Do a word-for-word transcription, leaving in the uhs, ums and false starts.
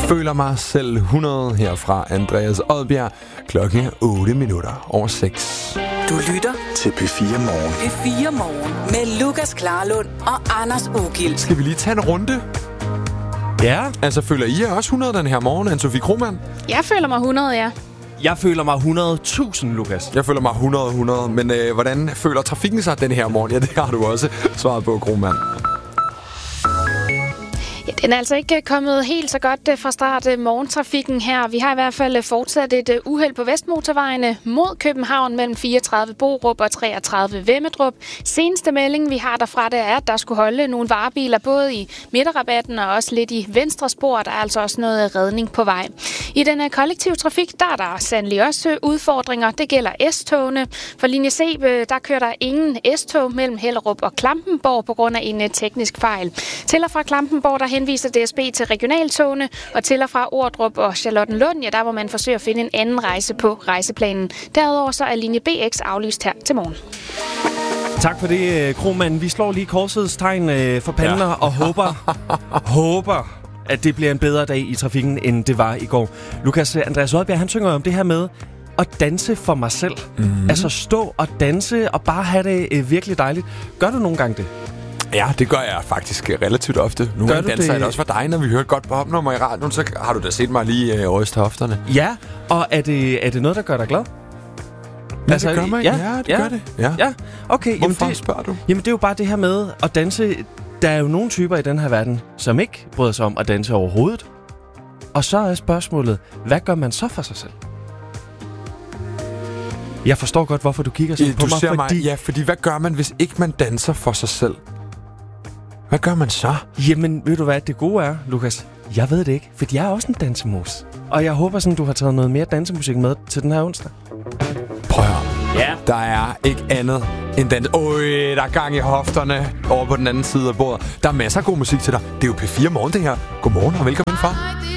Føler mig selv hundrede herfra Andreas Odbjerg. Klokken er otte minutter over seks. Du lytter til P fire Morgen. P fire Morgen med Lukas Klarlund og Anders Ågild. Skal vi lige tage en runde? Ja. Altså, føler I jer også hundrede den her morgen, Anne-Sophie Krohmann? Jeg føler mig hundrede, ja. Jeg føler mig hundrede tusind, Lukas. Jeg føler mig hundrede hundrede, men øh, hvordan føler trafikken sig den her morgen? Ja, det har du også svaret på, Krohmann. Ja, den er altså ikke kommet helt så godt fra start morgentrafikken her. Vi har i hvert fald fortsat et uheld på Vestmotorvejene mod København mellem fireogtredive Borup og treogtredive Vemmedrup. Seneste melding, vi har derfra, det er, at der skulle holde nogle varebiler både i midterrabatten og også lidt i venstre spor. Der er altså også noget redning på vej. I den kollektive trafik, der er der sandelig også udfordringer. Det gælder S-togene. For linje C, der kører der ingen S-tog mellem Hellerup og Klampenborg på grund af en teknisk fejl. Til og fra Klampenborg, der henviser D S B til regionaltogene, og til og fra Ordrup og Charlottenlund, ja, der må man forsøge at finde en anden rejse på rejseplanen. Derudover så er linje B X aflyst her til morgen. Tak for det, Krohmann. Vi slår lige korsets tegn for panden ja. og håber, håber, at det bliver en bedre dag i trafikken, end det var i går. Lukas, Andreas Odbjerg, han synger om det her med at danse for mig selv. Mm-hmm. Altså stå og danse og bare have det virkelig dejligt. Gør du nogle gange det? Ja, det gør jeg faktisk relativt ofte. Nu gør gange danser det? jeg det også for dig, når vi hører et godt popnummer i radioen, så har du da set mig lige øh, ryste hofterne. Ja, og er det, er det noget, der gør dig glad? Ja, altså, det gør mig. Ja, ja det ja. gør det. Ja, ja. Okay. Hvorfor jamen det, spørger du? Jamen, det er jo bare det her med at danse. Der er jo nogle typer i den her verden, som ikke bryder sig om at danse overhovedet. Og så er spørgsmålet, hvad gør man så for sig selv? Jeg forstår godt, hvorfor du kigger sådan ja, på du mig, ser fordi... mig. Ja, fordi hvad gør man, hvis ikke man danser for sig selv? Hvad gør man så? Jamen, ved du hvad det gode er, Lukas? Jeg ved det ikke, for jeg er også en dansemus. Og jeg håber sådan, du har taget noget mere dansemusik med til den her onsdag. Prøv at høre. Ja. Der er ikke andet end dans. Øj, der er gang i hofterne over på den anden side af bordet. Der er masser af god musik til dig. Det er jo P fire Morgen, det her. Godmorgen og velkommen indenfor.